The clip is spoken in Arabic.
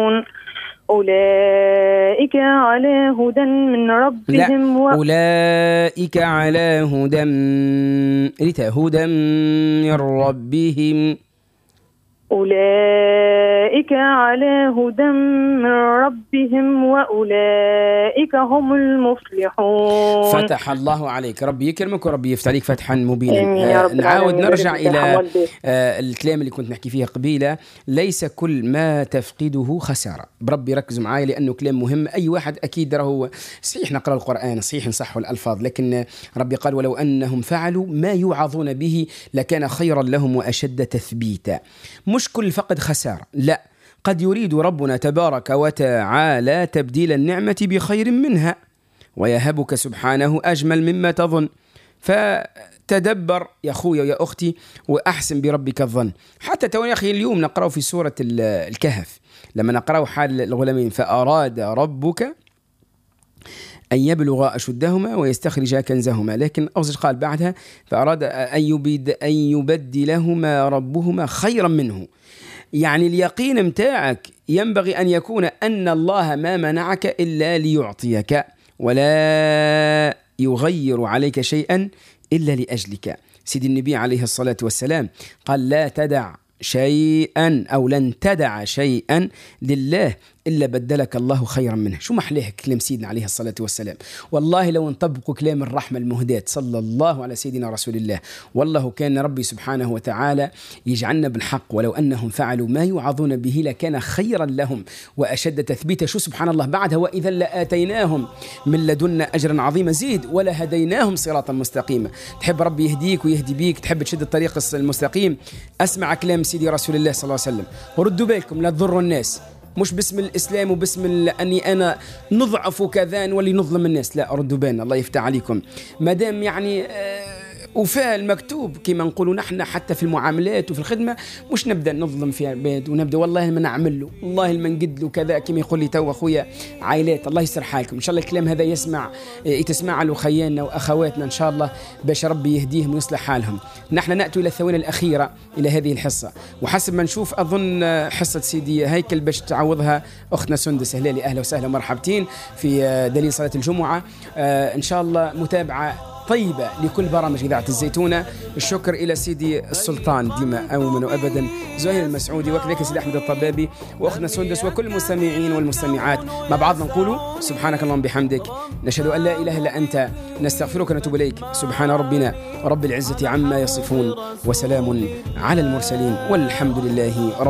أولئك على هدى من ربهم. لا، أولئك على هدى من ربهم. أولئك على هدى من ربهم وأولئك هم المفلحون. فتح الله عليك، ربي يكرمك وربي يفتح عليك فتحا مبينا. نعاود نرجع إلى الكلام اللي كنت نحكي فيه قبيلة. ليس كل ما تفقده خسارة. بربي ركزوا معايا لأنه كلام مهم. أي واحد أكيد هو صحيح نقرأ القرآن، صحيح نصحوا الألفاظ، لكن ربي قال ولو أنهم فعلوا ما يوعظون به لكان خيرا لهم وأشد تثبيتا. مش كل فقد خسارة، لا، قد يريد ربنا تبارك وتعالى تبديل النعمة بخير منها ويهبك سبحانه أجمل مما تظن. فتدبر يا أخوي ويا أختي وأحسن بربك الظن. حتى تو يا أخي اليوم نقرأ في سورة الكهف لما نقرأ حال الغلامين فأراد ربك أن يبلغ أشدهما ويستخرج كنزهما، لكن أوزج قال بعدها فأراد أن يبدلهما ربهما خيرا منه. يعني اليقين متاعك ينبغي أن يكون أن الله ما منعك إلا ليعطيك ولا يغير عليك شيئا إلا لأجلك. سيد النبي عليه الصلاة والسلام قال لا تدع شيئا أو لن تدع شيئا لله إلا بدلك الله خيرا منه. شو محليه كلام سيدنا عليه الصلاة والسلام. والله لو نطبق كلام الرحمة المهداة صلى الله على سيدنا رسول الله والله كان ربي سبحانه وتعالى يجعلنا بالحق. ولو أنهم فعلوا ما يوعظون به لكان خيرا لهم وأشد تثبيتا. شو سبحان الله بعدها وإذا لآتيناهم من لدنا أجرا عظيما زيد ولا هديناهم صراطا مستقيما. تحب ربي يهديك ويهدي بيك، تحب تشد الطريق المستقيم، أسمع كلام سيدي رسول الله صلى الله عليه وسلم وردوا بالكم لا تضروا الناس. مش باسم الإسلام وباسم أني أنا نضعف وكذا نولي نظلم الناس، لا، ردوا بالنا الله يفتح عليكم. مادام يعني وفاء المكتوب كما نقولوا نحن حتى في المعاملات وفي الخدمة، مش نبدأ نظلم في عباد ونبدأ والله ما نعمل له والله ما نقد له كذا كما يقول لي تو أخويا عائلات. الله يسر حالكم إن شاء الله الكلام هذا يتسمع له خياننا وأخواتنا إن شاء الله باش ربي يهديهم ويصلح حالهم. نحن نأتي إلى الثواني الأخيرة إلى هذه الحصة، وحسب ما نشوف أظن حصة سيدي هيكل باش تعوضها أختنا سندس هلالي. أهلا وسهلا مرحبتين في دليل صلاة الجمعة. إن شاء الله متابعة طيبة لكل برامج إذاعة الزيتونة. الشكر إلى سيدي السلطان ديما أومن وأبدا زهير المسعودي وكذلك سيدي أحمد الطبابي وأختنا سندس وكل المستمعين والمستمعات. مع بعضنا نقولوا سبحانك اللهم بحمدك نشهد أن لا إله إلا أنت نستغفرك ونتوب إليك. سبحان ربنا رب العزة عما يصفون وسلام على المرسلين والحمد لله رب